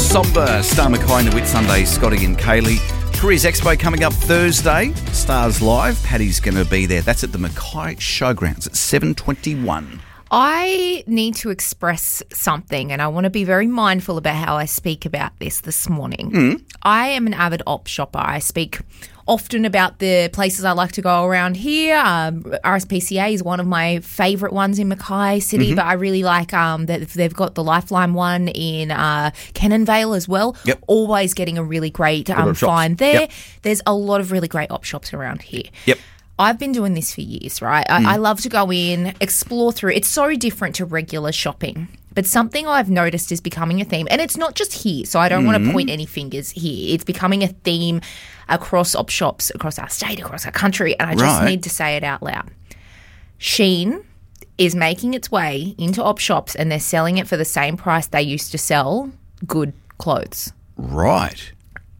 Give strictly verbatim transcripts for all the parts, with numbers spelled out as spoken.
Somber, Star Mackay and the Whit Sunday, Scotty and Kaylee. Careers Expo coming up Thursday. Stars Live. Paddy's going to be there. That's at the Mackay Showgrounds at seven twenty-one. I need to express something, and I want to be very mindful about how I speak about this this morning. Mm. I am an avid op shopper. I speak often about the places I like to go around here. Um, R S P C A is one of my favourite ones in Mackay City, Mm-hmm. but I really like um, that they've got the Lifeline one in uh, Cannon Vale as well. Yep. Always getting a really great um, op shops. find there. Yep. There's a lot of really great op shops around here. Yep. I've been doing this for years, right? I, Mm. I love to go in, explore through. It's so different to regular shopping. But something I've noticed is becoming a theme. And it's not just here, so I don't want to point any fingers here. It's becoming a theme across op shops, across our state, across our country. And I just Right. need to say it out loud. Shein is making its way into op shops and they're selling it for the same price they used to sell good clothes. Right.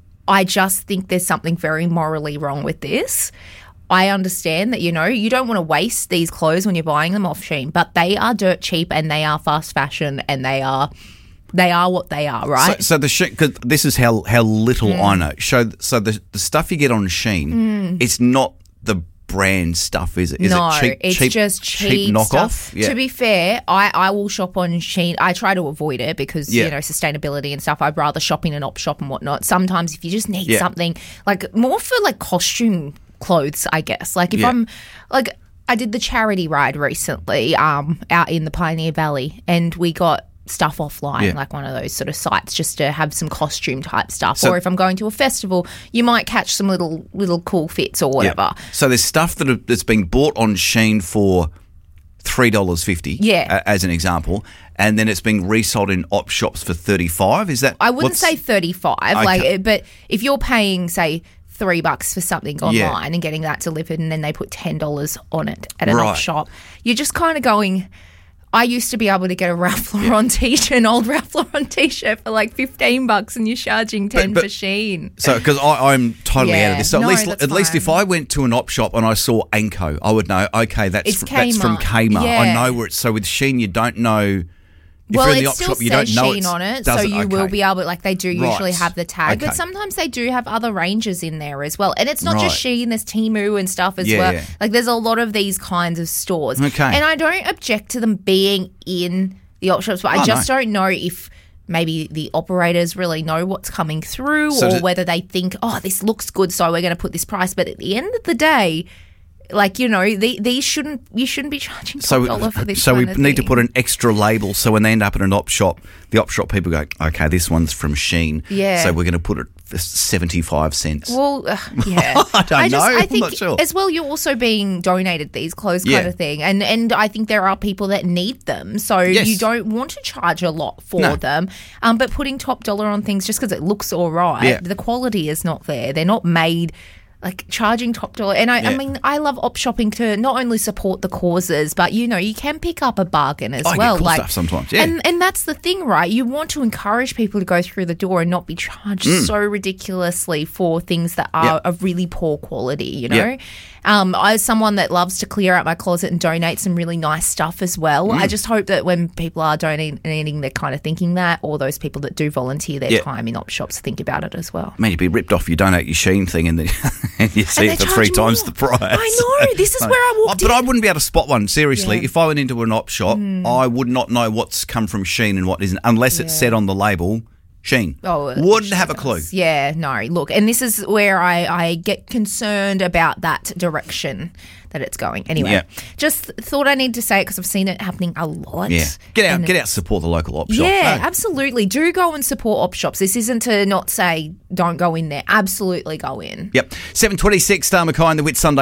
I just think there's something very morally wrong with this. I understand that, you know, you don't want to waste these clothes when you're buying them off Shein, but they are dirt cheap and they are fast fashion and they are they are what they are, right? So, so the Shein, cause this is how how little I know. So, so the the stuff you get on Shein, it's not the brand stuff, is it? Is no, it cheap, it's cheap, just cheap, knockoff? stuff. Yeah. To be fair, I, I will shop on Shein. I try to avoid it because, Yeah. you know, sustainability and stuff. I'd rather shop in an op shop and whatnot. Sometimes if you just need Yeah. something, like more for like costume clothes, I guess. Like if Yeah. I'm, like I did the charity ride recently um, out in the Pioneer Valley and we got stuff offline, Yeah. like one of those sort of sites just to have some costume type stuff. So- or if I'm going to a festival, you might catch some little little cool fits or Yeah. whatever. So there's stuff that are, that's being bought on Shein for three dollars fifty, Yeah. a- as an example, and then it's being resold in op shops for thirty-five. Is that? I wouldn't what's- say thirty-five, Okay. like, but if you're paying, say, three bucks for something online Yeah. and getting that delivered, and then they put ten dollars on it at an Right. op shop, you're just kind of going. I used to be able to get a Ralph Lauren t-shirt, an old Ralph Lauren t-shirt for like fifteen bucks, and you're charging ten but- for Shein. So, because I'm totally Yeah. out of this. So No, at least, that's at least fine. if I went to an op shop and I saw Anko, I would know. Okay, that's It's fr- that's from Kmart. Kmart. I Yeah. know where it's. So with Shein, you don't know. If Well, you're in it the op still shop, you says don't know Shein it's, on it, so does you will okay. be able, like they do usually Right. have the tag, Okay. but sometimes they do have other ranges in there as well. And it's not just Right. Shein, there's Temu and stuff as Yeah, well. yeah. Like there's a lot of these kinds of stores. Okay. And I don't object to them being in the op shops, but I Oh, just no. don't know if maybe the operators really know what's coming through So or does- whether they think, oh, this looks good, so we're going to put this price. But at the end of the day, like, you know, the, these shouldn't, you shouldn't be charging So, top dollar for this so we kind of need to thing. put an extra label. So when they end up at an op shop, the op shop people go, okay, this one's from Shein. Yeah. So we're going to put it for seventy-five cents. Well, uh, yeah. I don't just, know. I I'm think not sure. as well, you're also being donated these clothes kind Yeah. of thing. And and I think there are people that need them. So Yes. you don't want to charge a lot for No. them. Um, but putting top dollar on things just because it looks all right, Yeah. the quality is not there. They're not made... Like charging top dollar. And I, I Yeah. mean, I love op shopping to not only support the causes, but, you know, you can pick up a bargain as I get well. cool like stuff sometimes, yeah. And, and that's the thing, right? You want to encourage people to go through the door and not be charged so ridiculously for things that are Mm. Yep. of really poor quality, you know? Yep. Um, I was someone that loves to clear out my closet and donate some really nice stuff as well. Mm. I just hope that when people are donating, they're kind of thinking that, or those people that do volunteer their Yep. time in op shops think about it as well. Man, you'd be ripped off. You donate your Shein thing and, then, and you see And it they for three charge times more. the price. I know. This is where I walked But in. I wouldn't be able to spot one, seriously. Yeah. Hmm. If I went into an op shop, I would not know what's come from Shein and what isn't, unless it's said on the label, Shein. Oh, it Wouldn't sure have a does. clue. Yeah, no. Look, and this is where I, I get concerned about that direction that it's going. Anyway, Yeah. just thought I need to say it because I've seen it happening a lot. Yeah. Get out, And get out, support the local op shop. Yeah, No. absolutely. Do go and support op shops. This isn't to not say don't go in there. Absolutely go in. Yep. seven twenty-six, Star Mackay and the Whit Sunday.